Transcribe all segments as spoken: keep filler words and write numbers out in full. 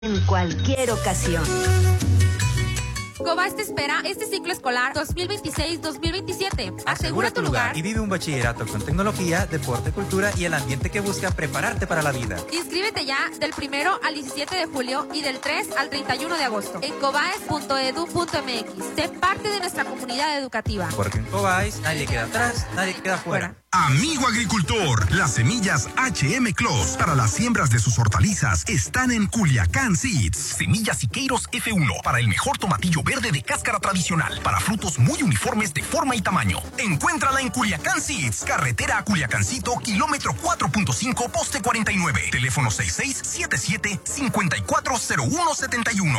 en cualquier ocasión. Cobás te espera este ciclo escolar dos mil veintiséis dos mil veintisiete. Asegura tu lugar y vive un bachillerato con tecnología, deporte, cultura y el ambiente que busca prepararte para la vida. Inscríbete ya del primero al diecisiete de julio y del tres al treinta y uno de agosto en cobaes punto edu punto eme equis. Sé parte de nuestra comunidad educativa. Porque en Cobáis nadie queda atrás, nadie queda fuera. Amigo agricultor, las semillas H M Clos para las siembras de sus hortalizas están en Culiacán Seeds. Semillas Siqueiros F uno para el mejor tomatillo verde de cáscara tradicional, para frutos muy uniformes de forma y tamaño. Encuéntrala en Culiacán Seeds, carretera a Culiacancito, kilómetro cuatro punto cinco, poste cuarenta y nueve. Teléfono seis seis siete siete, cinco cuatro cero uno siete uno.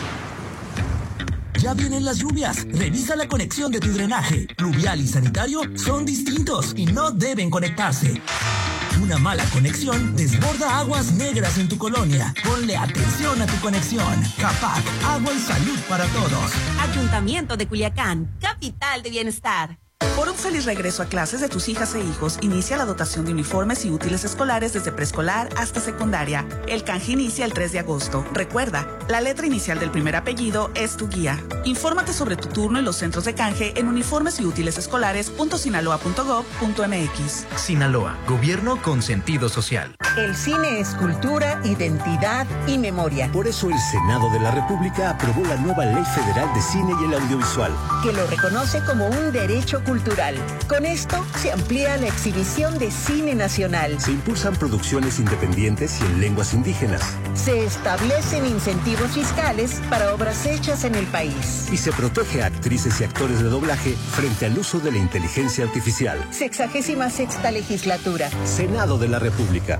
Ya vienen las lluvias. Revisa la conexión de tu drenaje. Pluvial y sanitario son distintos y no deben conectarse. Una mala conexión desborda aguas negras en tu colonia. Ponle atención a tu conexión. CAPAC, agua y salud para todos. Ayuntamiento de Culiacán, capital de bienestar. Por un feliz regreso a clases de tus hijas e hijos, inicia la dotación de uniformes y útiles escolares desde preescolar hasta secundaria. El canje inicia el tres de agosto. Recuerda, la letra inicial del primer apellido es tu guía. Infórmate sobre tu turno en los centros de canje en uniformes y útiles escolares punto sinaloa punto gob punto eme equis. Sinaloa, gobierno con sentido social. El cine es cultura, identidad y memoria. Por eso el Senado de la República aprobó la nueva Ley Federal de Cine y el Audiovisual, que lo reconoce como un derecho cultural. Con esto se amplía la exhibición de cine nacional. Se impulsan producciones independientes y en lenguas indígenas. Se establecen incentivos fiscales para obras hechas en el país. Y se protege a actrices y actores de doblaje frente al uso de la inteligencia artificial. Sexagésima sexta legislatura. Senado de la República.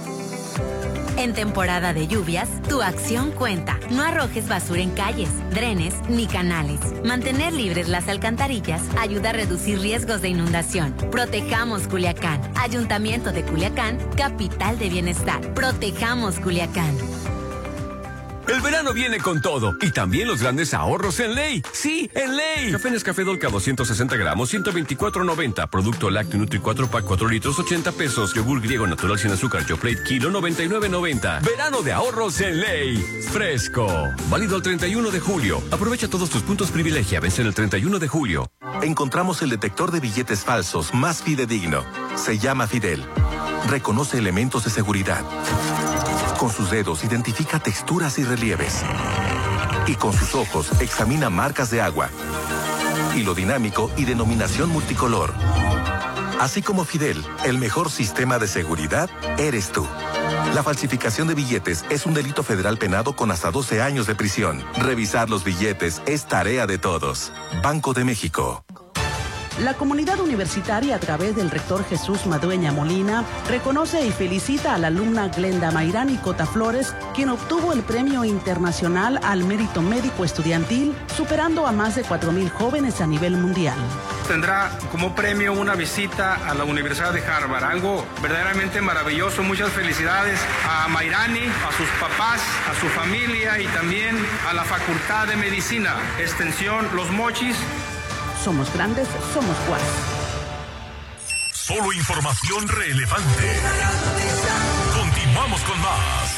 En temporada de lluvias, tu acción cuenta. No arrojes basura en calles, drenes ni canales. Mantener libres las alcantarillas ayuda a reducir riesgos de inundación. Protejamos Culiacán. Ayuntamiento de Culiacán, capital de bienestar. Protejamos Culiacán. El verano viene con todo y también los grandes ahorros en Ley. Sí, en Ley. Café Nescafé Dolca doscientos sesenta gramos, ciento veinticuatro noventa. Producto lácteo Nutri cuatro pack cuatro litros, ochenta pesos. Yogur griego natural sin azúcar Yoplait kilo, noventa y nueve noventa. Verano de ahorros en Ley. Fresco. Válido el treinta y uno de julio. Aprovecha todos tus puntos privilegia. Vence el treinta y uno de julio. Encontramos el detector de billetes falsos más fidedigno. Se llama Fidel. Reconoce elementos de seguridad. Con sus dedos identifica texturas y relieves. Y con sus ojos examina marcas de agua. Hilo dinámico y denominación multicolor. Así como Fidel, el mejor sistema de seguridad eres tú. La falsificación de billetes es un delito federal penado con hasta doce años de prisión. Revisar los billetes es tarea de todos. Banco de México. La comunidad universitaria, a través del rector Jesús Madueña Molina, reconoce y felicita a la alumna Glenda Mayrani Cota Flores, quien obtuvo el Premio Internacional al Mérito Médico Estudiantil, superando a más de cuatro mil jóvenes a nivel mundial. Tendrá como premio una visita a la Universidad de Harvard, algo verdaderamente maravilloso. Muchas felicidades a Mayrani, a sus papás, a su familia y también a la Facultad de Medicina, Extensión Los Mochis. Somos grandes, somos Juárez. Solo información relevante. Continuamos con más.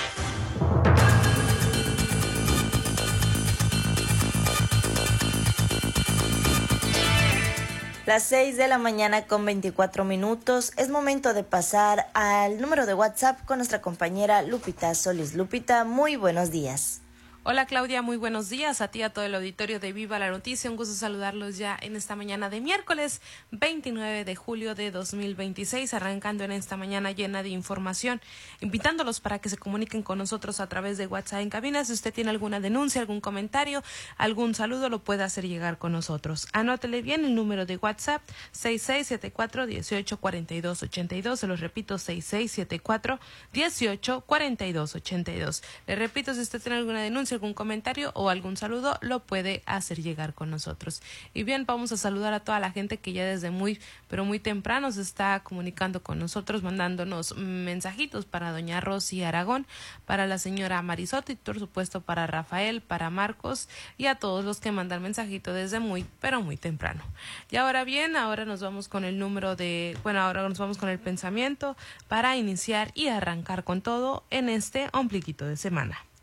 Las seis de la mañana con veinticuatro minutos. Es momento de pasar al número de WhatsApp con nuestra compañera Lupita Solís. Lupita, muy buenos días. Hola Claudia, muy buenos días a ti, a todo el auditorio de Viva la Noticia. Un gusto saludarlos ya en esta mañana de miércoles veintinueve de julio de dos mil veintiséis, arrancando en esta mañana llena de información, invitándolos para que se comuniquen con nosotros a través de WhatsApp en cabina. Si usted tiene alguna denuncia, algún comentario, algún saludo, lo puede hacer llegar con nosotros. Anótele bien el número de WhatsApp seis seis siete cuatro, uno ocho cuatro dos ocho dos, se los repito, seis seis siete cuatro, uno ocho cuatro dos ocho dos. Le repito, si usted tiene alguna denuncia, algún comentario o algún saludo, lo puede hacer llegar con nosotros. Y bien, vamos a saludar a toda la gente que ya desde muy, pero muy temprano se está comunicando con nosotros, mandándonos mensajitos para doña Rosy Aragón, para la señora Marisotti, y por supuesto para Rafael, para Marcos y a todos los que mandan mensajito desde muy, pero muy temprano. Y ahora bien, ahora nos vamos con el número de, bueno, ahora nos vamos con el pensamiento para iniciar y arrancar con todo en este ombliguito de semana.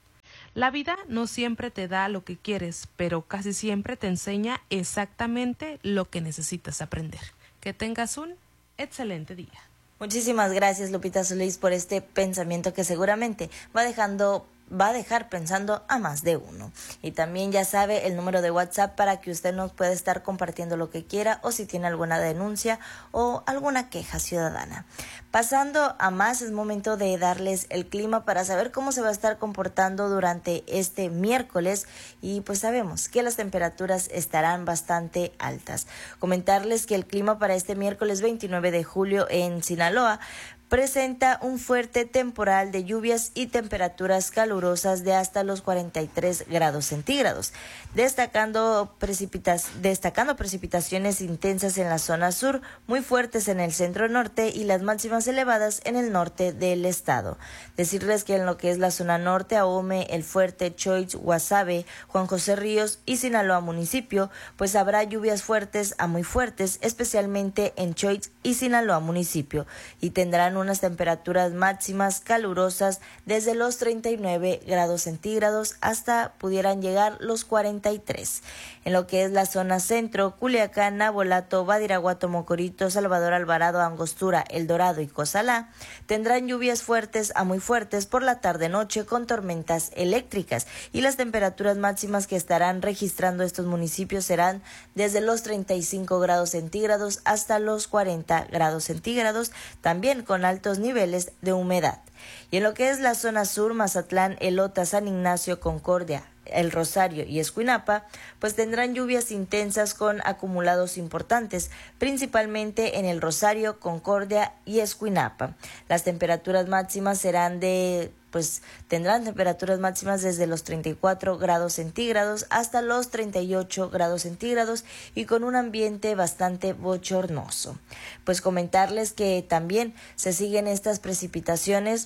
La vida no siempre te da lo que quieres, pero casi siempre te enseña exactamente lo que necesitas aprender. Que tengas un excelente día. Muchísimas gracias, Lupita Solís, por este pensamiento que seguramente va dejando va a dejar pensando a más de uno. Y también ya sabe el número de WhatsApp para que usted nos pueda estar compartiendo lo que quiera o si tiene alguna denuncia o alguna queja ciudadana. Pasando a más, es momento de darles el clima para saber cómo se va a estar comportando durante este miércoles y pues sabemos que las temperaturas estarán bastante altas. Comentarles que el clima para este miércoles veintinueve de julio en Sinaloa presenta un fuerte temporal de lluvias y temperaturas calurosas de hasta los cuarenta y tres grados centígrados, destacando, precipitas, destacando precipitaciones intensas en la zona sur, muy fuertes en el centro norte y las máximas elevadas en el norte del estado. Decirles que en lo que es la zona norte, Ahome, El Fuerte, Choix, Guasave, Juan José Ríos y Sinaloa municipio, pues habrá lluvias fuertes a muy fuertes, especialmente en Choix y Sinaloa municipio, y tendrán unas temperaturas máximas calurosas desde los treinta y nueve grados centígrados hasta pudieran llegar los cuarenta y tres. En lo que es la zona centro, Culiacán, Navolato, Badiraguato, Mocorito, Salvador Alvarado, Angostura, El Dorado y Cozalá tendrán lluvias fuertes a muy fuertes por la tarde-noche con tormentas eléctricas, y las temperaturas máximas que estarán registrando estos municipios serán desde los treinta y cinco grados centígrados hasta los cuarenta grados centígrados, también con altos niveles de humedad. Y en lo que es la zona sur, Mazatlán, Elota, San Ignacio, Concordia, El Rosario y Escuinapa, pues tendrán lluvias intensas con acumulados importantes, principalmente en El Rosario, Concordia y Escuinapa. Las temperaturas máximas serán de pues tendrán temperaturas máximas desde los treinta y cuatro grados centígrados hasta los treinta y ocho grados centígrados y con un ambiente bastante bochornoso. Pues comentarles que también se siguen estas precipitaciones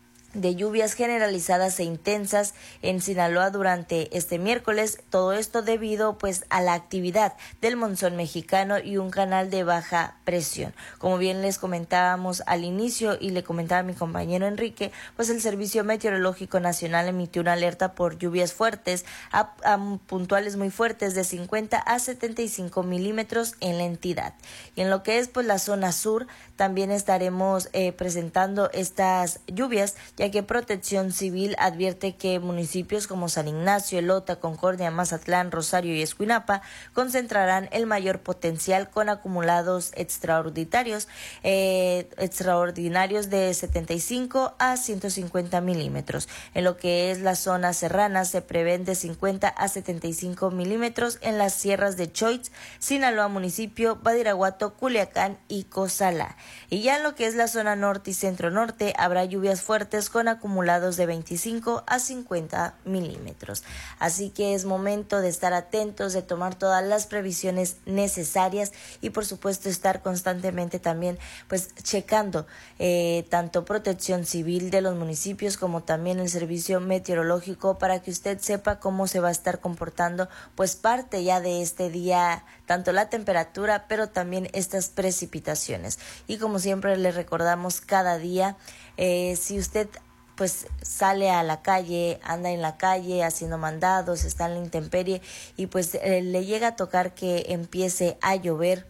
de lluvias generalizadas e intensas en Sinaloa durante este miércoles, todo esto debido pues a la actividad del monzón mexicano y un canal de baja presión. Como bien les comentábamos al inicio y le comentaba a mi compañero Enrique, pues el Servicio Meteorológico Nacional emitió una alerta por lluvias fuertes a, a puntuales muy fuertes de cincuenta a setenta y cinco milímetros en la entidad. Y en lo que es pues la zona sur también estaremos eh, presentando estas lluvias, ya que Protección Civil advierte que municipios como San Ignacio, Elota, Concordia, Mazatlán, Rosario y Escuinapa concentrarán el mayor potencial con acumulados extraordinarios, eh, extraordinarios de setenta y cinco a ciento cincuenta milímetros. En lo que es la zona serrana se prevén de cincuenta a setenta y cinco milímetros en las sierras de Choix, Sinaloa municipio, Badiraguato, Culiacán y Cozalá. Y ya en lo que es la zona norte y centro norte habrá lluvias fuertes con acumulados de veinticinco a cincuenta milímetros. Así que es momento de estar atentos, de tomar todas las previsiones necesarias y por supuesto estar constantemente también pues checando eh, tanto Protección Civil de los municipios como también el Servicio Meteorológico para que usted sepa cómo se va a estar comportando pues parte ya de este día, tanto la temperatura pero también estas precipitaciones. Y como siempre les recordamos cada día, eh, si usted pues sale a la calle, anda en la calle haciendo mandados, está en la intemperie y pues eh, le llega a tocar que empiece a llover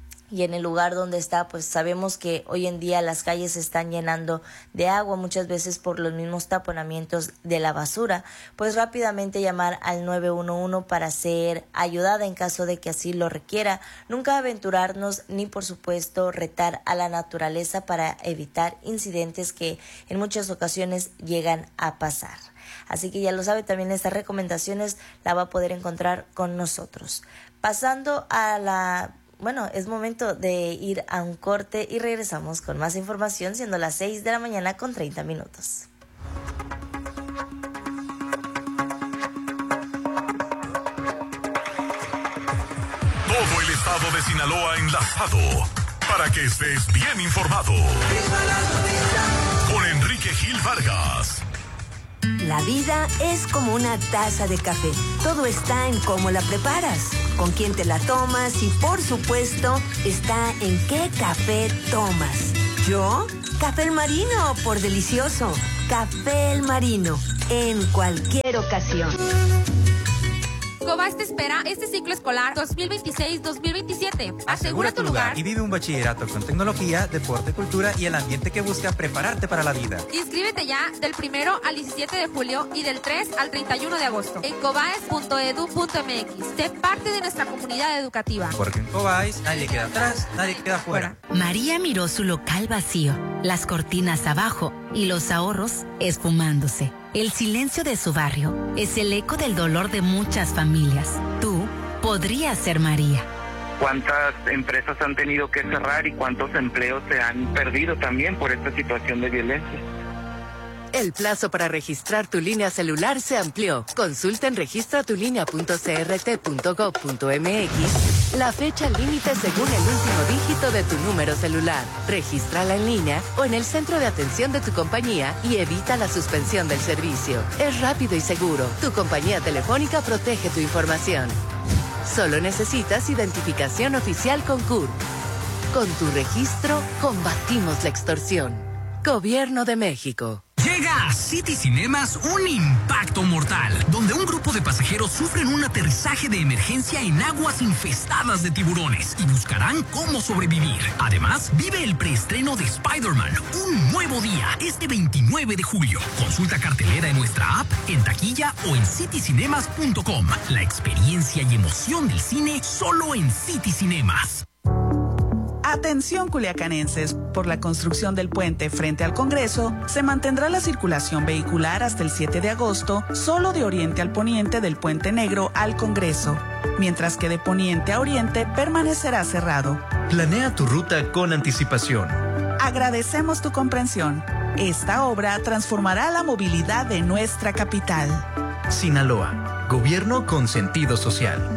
y en el lugar donde está, pues sabemos que hoy en día las calles se están llenando de agua, muchas veces por los mismos taponamientos de la basura, pues rápidamente llamar al nueve uno uno para ser ayudada en caso de que así lo requiera. Nunca aventurarnos ni por supuesto retar a la naturaleza para evitar incidentes que en muchas ocasiones llegan a pasar. Así que ya lo sabe, también estas recomendaciones la va a poder encontrar con nosotros. Pasando a la... Bueno, es momento de ir a un corte y regresamos con más información siendo las seis de la mañana con treinta minutos. Todo el estado de Sinaloa enlazado para que estés bien informado. Con Enrique Gil Vargas. La vida es como una taza de café. Todo está en cómo la preparas, con quién te la tomas y, por supuesto, está en qué café tomas. ¿Yo? Café El Marino, por delicioso. Café El Marino, en cualquier ocasión. Cobás te espera este ciclo escolar dos mil veintiséis dos mil veintisiete. Asegura tu lugar y vive un bachillerato con tecnología, deporte, cultura y el ambiente que busca prepararte para la vida. Inscríbete ya del primero al diecisiete de julio y del tres al treinta y uno de agosto en cobaes punto edu punto mx. Sé parte de nuestra comunidad educativa. Porque en Cobáis nadie queda atrás, nadie queda fuera. María miró su local vacío, las cortinas abajo y los ahorros esfumándose. El silencio de su barrio es el eco del dolor de muchas familias. Tú podrías ser María. ¿Cuántas empresas han tenido que cerrar y cuántos empleos se han perdido también por esta situación de violencia? El plazo para registrar tu línea celular se amplió. Consulta en registra tu línea punto c r t punto gob punto m x la fecha límite según el último dígito de tu número celular. Regístrala en línea o en el centro de atención de tu compañía y evita la suspensión del servicio. Es rápido y seguro. Tu compañía telefónica protege tu información. Solo necesitas identificación oficial con C U R. Con tu registro, combatimos la extorsión. Gobierno de México. Llega a City Cinemas un impacto mortal, donde un grupo de pasajeros sufren un aterrizaje de emergencia en aguas infestadas de tiburones y buscarán cómo sobrevivir. Además, vive el preestreno de Spider-Man, Un Nuevo Día, este veintinueve de julio. Consulta cartelera en nuestra app, en taquilla o en city cinemas punto com. La experiencia y emoción del cine solo en City Cinemas. Atención culiacanenses, por la construcción del puente frente al Congreso, se mantendrá la circulación vehicular hasta el siete de agosto, solo de oriente al poniente del Puente Negro al Congreso, mientras que de poniente a oriente permanecerá cerrado. Planea tu ruta con anticipación. Agradecemos tu comprensión. Esta obra transformará la movilidad de nuestra capital. Sinaloa, gobierno con sentido social.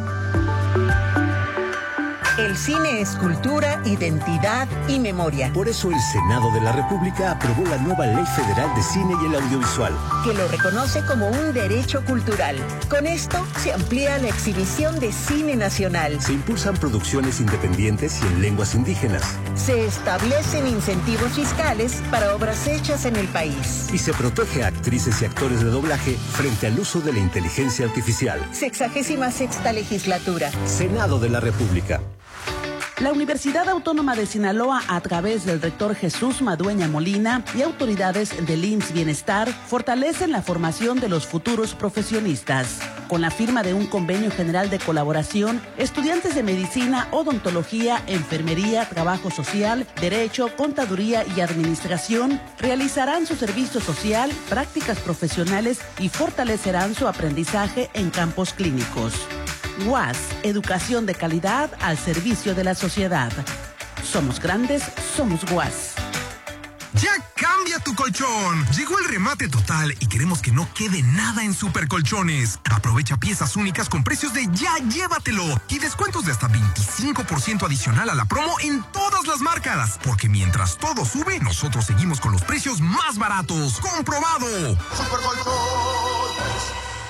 El cine es cultura, identidad y memoria. Por eso el Senado de la República aprobó la nueva Ley Federal de Cine y el Audiovisual, que lo reconoce como un derecho cultural. Con esto se amplía la exhibición de cine nacional. Se impulsan producciones independientes y en lenguas indígenas. Se establecen incentivos fiscales para obras hechas en el país. Y se protege a actrices y actores de doblaje frente al uso de la inteligencia artificial. Sexagésima sexta legislatura. Senado de la República. La Universidad Autónoma de Sinaloa, a través del rector Jesús Madueña Molina y autoridades del I M S S Bienestar, fortalecen la formación de los futuros profesionistas. Con la firma de un convenio general de colaboración, estudiantes de medicina, odontología, enfermería, trabajo social, derecho, contaduría y administración realizarán su servicio social, prácticas profesionales y fortalecerán su aprendizaje en campos clínicos. U A S, educación de calidad al servicio de la sociedad. Somos grandes, somos U A S. ¡Ya cambia tu colchón! Llegó el remate total y queremos que no quede nada en Super Colchones. Aprovecha piezas únicas con precios de ya llévatelo y descuentos de hasta veinticinco por ciento adicional a la promo en todas las marcas. Porque mientras todo sube, nosotros seguimos con los precios más baratos. ¡Comprobado! Super Colchones.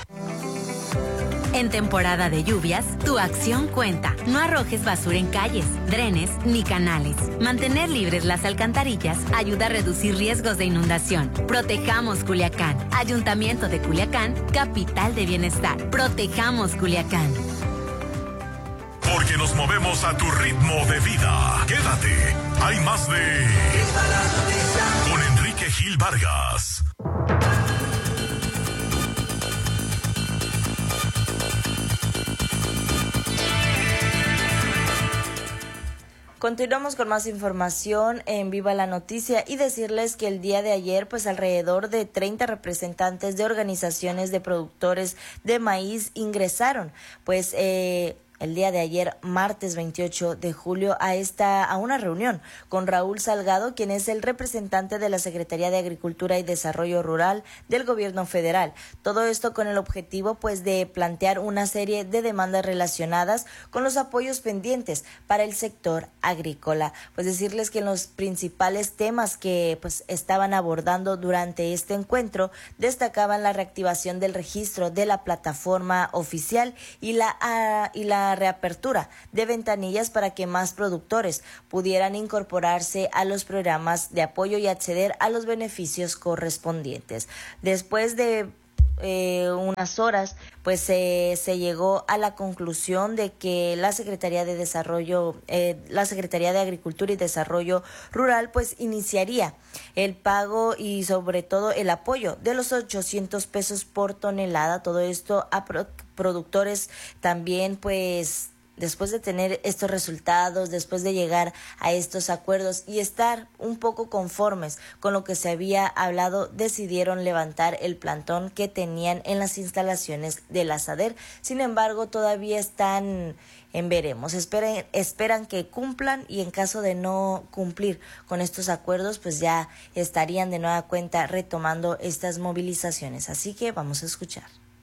En temporada de lluvias, tu acción cuenta. No arrojes basura en calles, drenes ni canales. Mantener libres las alcantarillas ayuda a reducir riesgos de inundación. Protejamos Culiacán. Ayuntamiento de Culiacán, capital de bienestar. Protejamos Culiacán. Porque nos movemos a tu ritmo de vida. Quédate. Hay más de... Con Enrique Gil Vargas. Continuamos con más información en Viva la Noticia y decirles que el día de ayer, pues alrededor de treinta representantes de organizaciones de productores de maíz ingresaron, pues eh, el día de ayer, martes veintiocho de julio, a esta a una reunión con Raúl Salgado, quien es el representante de la Secretaría de Agricultura y Desarrollo Rural del Gobierno Federal. Todo esto con el objetivo, pues, de plantear una serie de demandas relacionadas con los apoyos pendientes para el sector agrícola. Pues decirles que en los principales temas que, pues, estaban abordando durante este encuentro destacaban la reactivación del registro de la plataforma oficial y la uh, y la reapertura de ventanillas para que más productores pudieran incorporarse a los programas de apoyo y acceder a los beneficios correspondientes. Después de eh, unas horas, pues eh, se llegó a la conclusión de que la Secretaría de Desarrollo, eh, la Secretaría de Agricultura y Desarrollo Rural, pues iniciaría el pago y sobre todo el apoyo de los ochocientos pesos por tonelada. Todo esto a pro- productores también, pues después de tener estos resultados, después de llegar a estos acuerdos y estar un poco conformes con lo que se había hablado, decidieron levantar el plantón que tenían en las instalaciones de la SADER. Sin embargo, todavía están en veremos. Esperan, esperan que cumplan, y en caso de no cumplir con estos acuerdos, pues ya estarían de nueva cuenta retomando estas movilizaciones. Así que vamos a escuchar.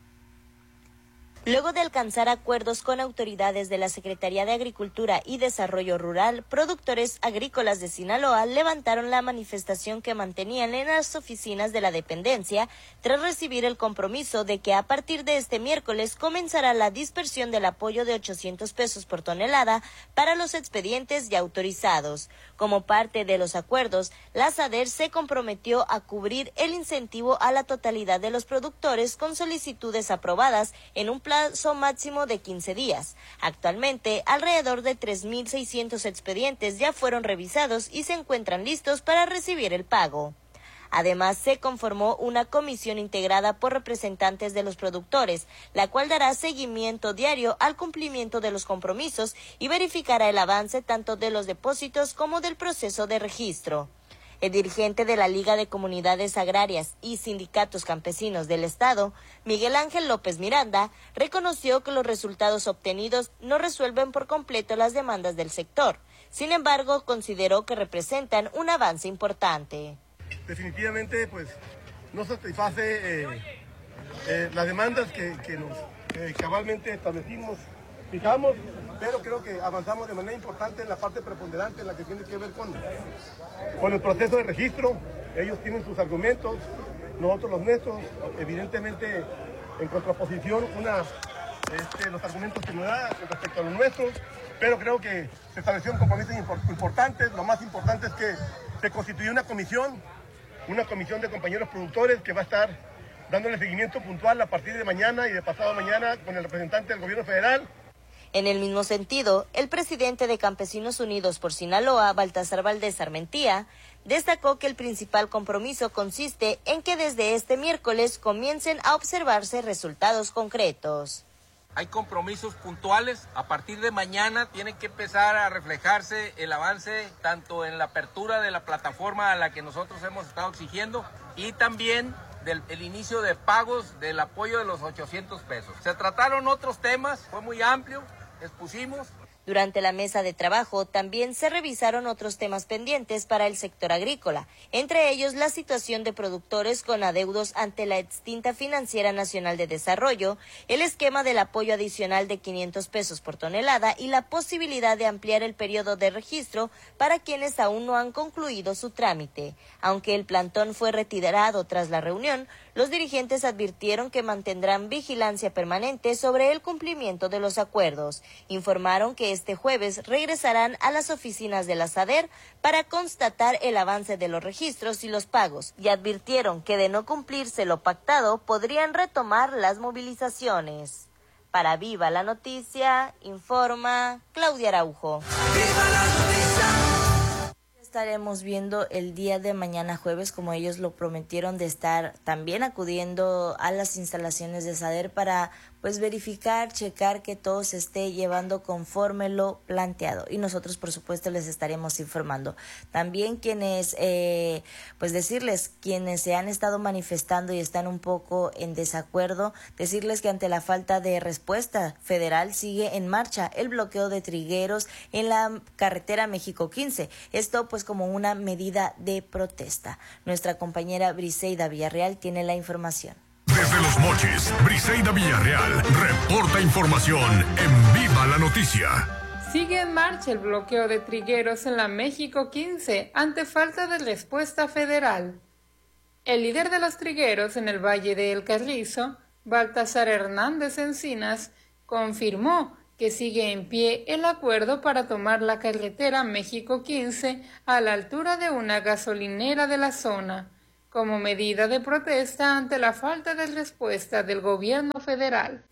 Luego de alcanzar acuerdos con autoridades de la Secretaría de Agricultura y Desarrollo Rural, productores agrícolas de Sinaloa levantaron la manifestación que mantenían en las oficinas de la dependencia tras recibir el compromiso de que a partir de este miércoles comenzará la dispersión del apoyo de ochocientos pesos por tonelada para los expedientes ya autorizados. Como parte de los acuerdos, la SADER se comprometió a cubrir el incentivo a la totalidad de los productores con solicitudes aprobadas en un plazo máximo de quince días. Actualmente, alrededor de tres mil seiscientos expedientes ya fueron revisados y se encuentran listos para recibir el pago. Además, se conformó una comisión integrada por representantes de los productores, la cual dará seguimiento diario al cumplimiento de los compromisos y verificará el avance tanto de los depósitos como del proceso de registro. El dirigente de la Liga de Comunidades Agrarias y Sindicatos Campesinos del Estado, Miguel Ángel López Miranda, reconoció que los resultados obtenidos no resuelven por completo las demandas del sector. Sin embargo, consideró que representan un avance importante. Definitivamente, pues, no satisface eh, eh, las demandas que, que nos eh, cabalmente establecimos, fijamos, pero creo que avanzamos de manera importante en la parte preponderante, en la que tiene que ver con, con el proceso de registro. Ellos tienen sus argumentos, nosotros los nuestros, evidentemente en contraposición una, este, los argumentos que nos da respecto a los nuestros, pero creo que se establecieron compromisos importantes. Lo más importante es que se constituyó una comisión, una comisión de compañeros productores que va a estar dándole seguimiento puntual a partir de mañana y de pasado mañana con el representante del gobierno federal. En el mismo sentido, el presidente de Campesinos Unidos por Sinaloa, Baltasar Valdés Armentía, destacó que el principal compromiso consiste en que desde este miércoles comiencen a observarse resultados concretos. Hay compromisos puntuales. A partir de mañana tiene que empezar a reflejarse el avance tanto en la apertura de la plataforma a la que nosotros hemos estado exigiendo y también del el inicio de pagos del apoyo de los ochocientos pesos. Se trataron otros temas, fue muy amplio, expusimos. Durante la mesa de trabajo también se revisaron otros temas pendientes para el sector agrícola, entre ellos la situación de productores con adeudos ante la extinta Financiera Nacional de Desarrollo, el esquema del apoyo adicional de quinientos pesos por tonelada y la posibilidad de ampliar el periodo de registro para quienes aún no han concluido su trámite. Aunque el plantón fue retirado tras la reunión, los dirigentes advirtieron que mantendrán vigilancia permanente sobre el cumplimiento de los acuerdos. Informaron que este jueves regresarán a las oficinas de la SADER para constatar el avance de los registros y los pagos, y advirtieron que de no cumplirse lo pactado podrían retomar las movilizaciones. Para Viva la Noticia, informa Claudia Araujo. ¡Viva la noticia! Estaremos viendo el día de mañana jueves, como ellos lo prometieron, de estar también acudiendo a las instalaciones de SADER para pues verificar, checar que todo se esté llevando conforme lo planteado, y nosotros por supuesto les estaremos informando. También quienes, eh, pues decirles, quienes se han estado manifestando y están un poco en desacuerdo, decirles que ante la falta de respuesta federal sigue en marcha el bloqueo de trigueros en la carretera México quince, esto pues como una medida de protesta. Nuestra compañera Briseida Villarreal tiene la información. Desde Los Mochis, Briseida Villarreal reporta información en Viva la Noticia. Sigue en marcha el bloqueo de trigueros en la México quince ante falta de respuesta federal. El líder de los trigueros en el Valle de El Carrizo, Baltasar Hernández Encinas, confirmó que sigue en pie el acuerdo para tomar la carretera México quince a la altura de una gasolinera de la zona. como medida de protesta ante la falta de respuesta del gobierno federal.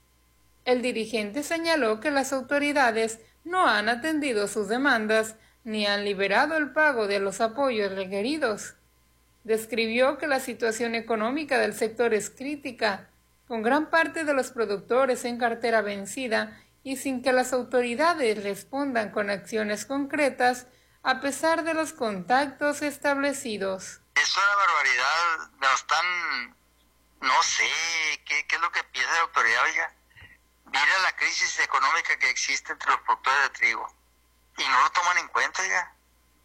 El dirigente señaló que las autoridades no han atendido sus demandas ni han liberado el pago de los apoyos requeridos. Describió que la situación económica del sector es crítica, con gran parte de los productores en cartera vencida y sin que las autoridades respondan con acciones concretas a pesar de los contactos establecidos. Es una barbaridad, no están, no sé, ¿qué, qué es lo que piensa la autoridad? Oiga, mira la crisis económica que existe entre los productores de trigo y no lo toman en cuenta, oiga.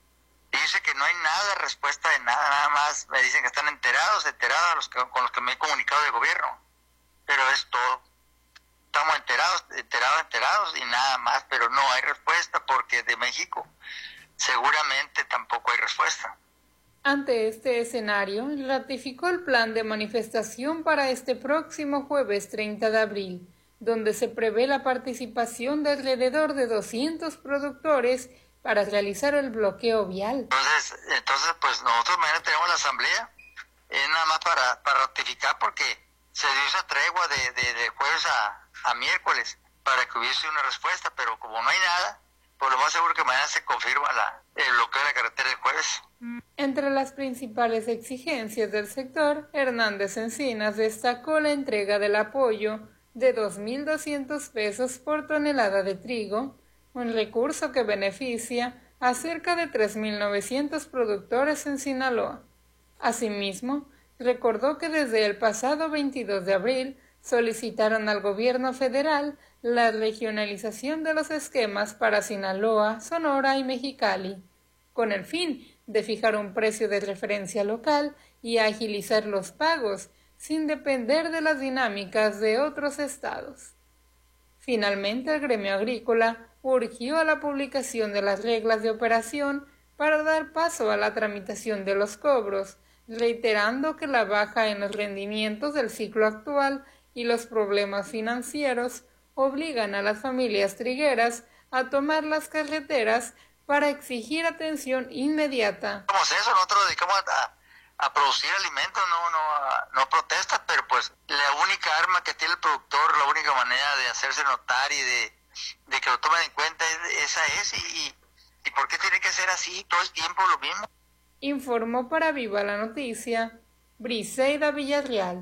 Dice que no hay nada, respuesta de nada, nada más me dicen que están enterados, enterados los que, con los que me he comunicado del gobierno, pero es todo. Estamos enterados, enterados, enterados y nada más, pero no hay respuesta porque de México seguramente tampoco hay respuesta. Ante este escenario, ratificó el plan de manifestación para este próximo jueves treinta de abril, donde se prevé la participación de alrededor de doscientos productores para realizar el bloqueo vial. Entonces, entonces pues nosotros mañana tenemos la asamblea, es nada más para, para ratificar porque se dio esa tregua de, de, de jueves a, a miércoles para que hubiese una respuesta, pero como no hay nada, pues lo más seguro que mañana se confirma la, el bloqueo de la carretera el jueves. Entre las principales exigencias del sector, Hernández Encinas destacó la entrega del apoyo de dos mil doscientos pesos por tonelada de trigo, un recurso que beneficia a cerca de tres mil novecientos productores en Sinaloa. Asimismo, recordó que desde el pasado veintidós de abril solicitaron al gobierno federal la regionalización de los esquemas para Sinaloa, Sonora y Mexicali, con el fin de fijar un precio de referencia local y agilizar los pagos sin depender de las dinámicas de otros estados. Finalmente, el gremio agrícola urgió a la publicación de las reglas de operación para dar paso a la tramitación de los cobros, reiterando que la baja en los rendimientos del ciclo actual y los problemas financieros obligan a las familias trigueras a tomar las carreteras para exigir atención inmediata. Como eso, nosotros nos dedicamos a, a producir alimentos, no, no, a, no protestas, pero pues la única arma que tiene el productor, la única manera de hacerse notar y de, de que lo tomen en cuenta, es, esa es, y, y ¿por qué tiene que ser así todo el tiempo lo mismo? Informó para Viva la Noticia, Briseida Villarreal.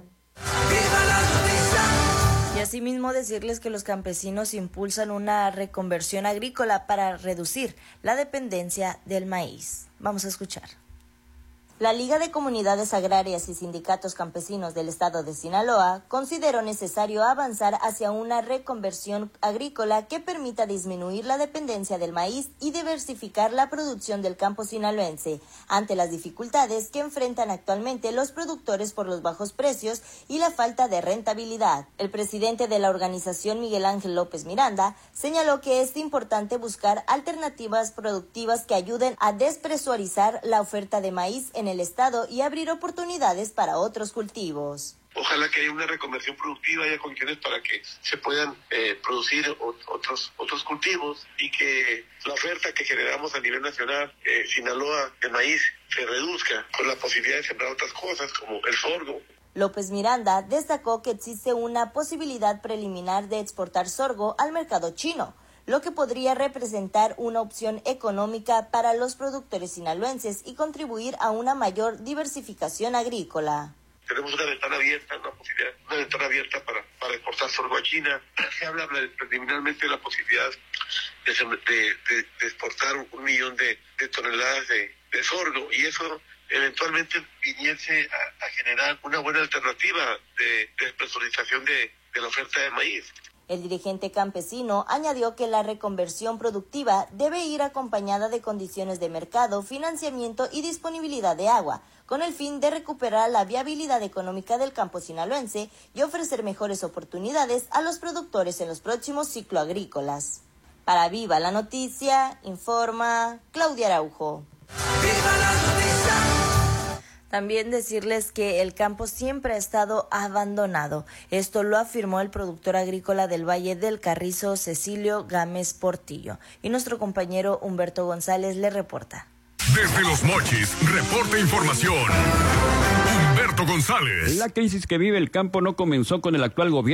Y asimismo decirles que los campesinos impulsan una reconversión agrícola para reducir la dependencia del maíz. Vamos a escuchar. La Liga de Comunidades Agrarias y Sindicatos Campesinos del Estado de Sinaloa consideró necesario avanzar hacia una reconversión agrícola que permita disminuir la dependencia del maíz y diversificar la producción del campo sinaloense ante las dificultades que enfrentan actualmente los productores por los bajos precios y la falta de rentabilidad. El presidente de la organización, Miguel Ángel López Miranda, señaló que es importante buscar alternativas productivas que ayuden a despresurizar la oferta de maíz en el estado y abrir oportunidades para otros cultivos. Ojalá que haya una reconversión productiva, haya condiciones para que se puedan eh, producir o, otros otros cultivos y que la oferta que generamos a nivel nacional, eh, Sinaloa, de maíz, se reduzca con la posibilidad de sembrar otras cosas como el sorgo. López Miranda destacó que existe una posibilidad preliminar de exportar sorgo al mercado chino, lo que podría representar una opción económica para los productores sinaloenses y contribuir a una mayor diversificación agrícola. Tenemos una ventana abierta, una posibilidad, una ventana abierta para, para exportar sorgo a China. Se habla preliminarmente de la posibilidad de, de, de, de exportar un millón de, de toneladas de, de sorgo, y eso eventualmente viniese a, a generar una buena alternativa de despresurización de, de la oferta de maíz. El dirigente campesino añadió que la reconversión productiva debe ir acompañada de condiciones de mercado, financiamiento y disponibilidad de agua, con el fin de recuperar la viabilidad económica del campo sinaloense y ofrecer mejores oportunidades a los productores en los próximos ciclos agrícolas. Para Viva la Noticia, informa Claudia Araujo. ¡Viva la noticia! También decirles que el campo siempre ha estado abandonado. Esto lo afirmó el productor agrícola del Valle del Carrizo, Cecilio Gámez Portillo. Y nuestro compañero Humberto González le reporta. Desde Los Mochis, reporte información. Humberto González. La crisis que vive el campo no comenzó con el actual gobierno.